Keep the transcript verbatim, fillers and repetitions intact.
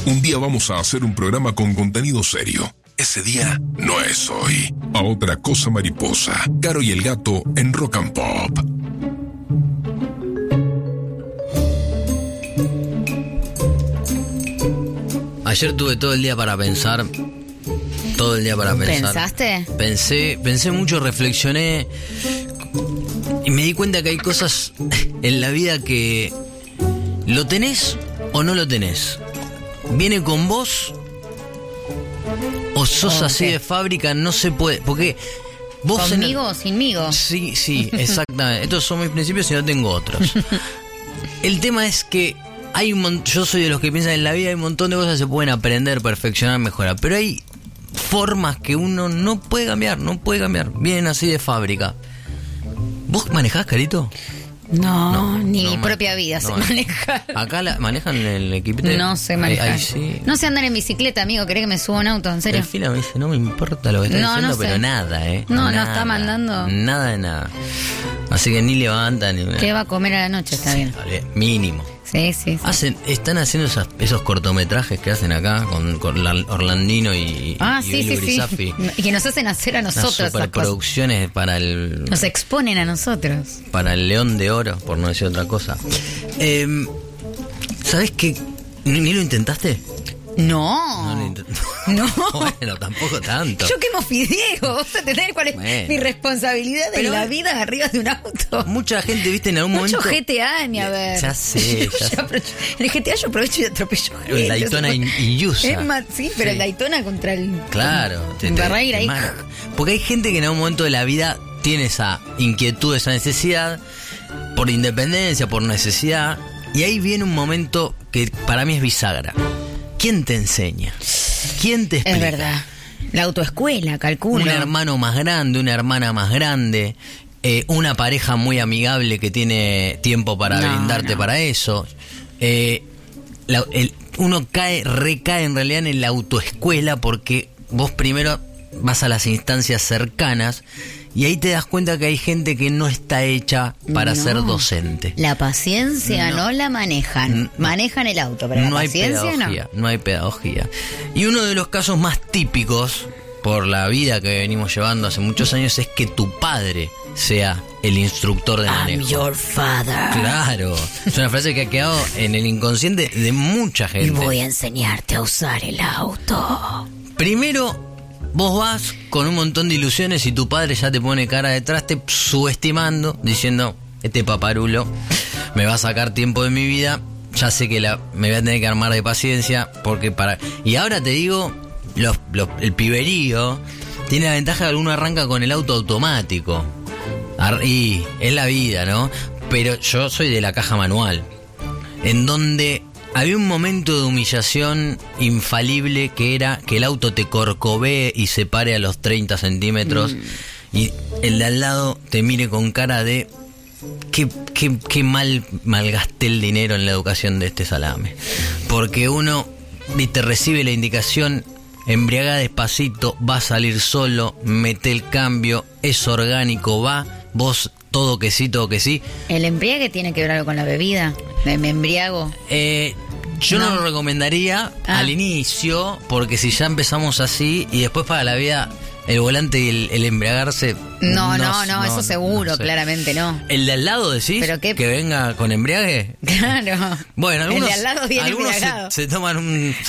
Un día vamos a hacer un programa con contenido serio. Ese día no es hoy. A otra cosa mariposa. Caro y el gato en Rock and Pop. Ayer tuve todo el día para pensar. Todo el día para pensar. ¿Pensaste? Pensé, pensé mucho, reflexioné. Y me di cuenta que hay cosas en la vida que lo tenés o no lo tenés. Viene con vos o sos Okay. así de fábrica, no se puede. Porque vos. ¿Conmigo en... o sinmigo? Sí, sí, exactamente. Estos son mis principios y no tengo otros. El tema es que hay un mon... yo soy de los que piensan en la vida, hay un montón de cosas que se pueden aprender, perfeccionar, mejorar. Pero hay formas que uno no puede cambiar, no puede cambiar. Vienen así de fábrica. ¿Vos manejás, Carito? No, No, ni no mi man- propia vida no sé man- manejar. ¿Acá la, manejan el equipito? No sé manejar. Ahí, ahí sí. No sé andar en bicicleta, amigo. ¿Querés que me suba a un auto? ¿En serio? El fila me dice, no me importa lo que estás No, diciendo, no sé. pero nada, ¿eh? No, no Nada. está mandando. Nada de nada. Así que ni levantan ni... ¿Qué va a comer a la noche? Está bien. Vale, mínimo. Sí, sí, sí. Hacen, están haciendo esas, esos cortometrajes que hacen acá con, con la- Orlandino y, Ah, y sí, sí, Billy sí. Brizafi. Y que nos hacen hacer a Unas nosotros esas cosas. superproducciones para el Nos exponen a nosotros. para el León de Oro, por no decir otra cosa. Eh, ¿Sabés qué? ¿Ni, ni lo intentaste? No. No lo intent- No. Bueno, tampoco tanto. Yo quemo fideos. ¿Vos entendés cuál es Bueno. mi responsabilidad de Pero- la vida arriba de un auto? Mucha gente, viste, en algún Mucho momento... G T A, ni a ver. Ya sé, ya sé. apro- En el G T A yo aprovecho y atropello gente. El Daytona o sea, in- Iusa. Es más, sí, pero Sí. el Daytona contra el... Claro. te- En te- Barreira te ahí. marca. Porque hay gente que en algún momento de la vida tiene esa inquietud, esa necesidad, por independencia, por necesidad, y ahí viene un momento que para mí es bisagra. ¿Quién te enseña? ¿Quién te explica? Es verdad. La autoescuela, calculo. Un hermano más grande, una hermana más grande, eh, una pareja muy amigable que tiene tiempo para No, brindarte no. para eso. Eh, la- el- uno cae, recae en realidad en la autoescuela porque vos primero vas a las instancias cercanas y ahí te das cuenta que hay gente que no está hecha para No. ser docente. La paciencia no, No. la manejan. No. Manejan el auto, pero no la hay paciencia pedagogía, no. hay pedagogía. Y uno de los casos más típicos por la vida que venimos llevando hace muchos años es que tu padre sea el instructor de no. manejo. I'm your father. Claro, es una frase que ha quedado en el inconsciente de mucha Y gente. voy a enseñarte a usar el auto. Primero, vos vas con un montón de ilusiones y tu padre ya te pone cara detrás, te subestimando, diciendo, este paparulo me va a sacar tiempo de mi vida, ya sé que la, me voy a tener que armar de paciencia, porque para... Y ahora te digo, los, los- el piberío tiene la ventaja de que uno arranca con el auto automático. Ar- Y es la vida, ¿no? Pero yo soy de la caja manual, en donde había un momento de humillación infalible que era que el auto te corcovee y se pare a los treinta centímetros y el de al lado te mire con cara de qué, qué, qué mal malgasté el dinero en la educación de este salame. Porque uno, viste, recibe la indicación, embriaga despacito, va a salir solo, mete el cambio, es orgánico, va, vos todo que sí, todo que sí. ¿El embriague tiene que ver algo con la bebida? ¿Me, me embriago? Eh, yo no. No. lo recomendaría Ah. al inicio, porque si ya empezamos así y después para la vida el volante y el, el embriagarse... No, no, no, eso seguro, no sé. claramente no. ¿El de al lado decís? ¿Pero qué? ¿Que venga con embriague? Claro. Bueno, algunos, El de al lado viene algunos se, embriagado. se toman un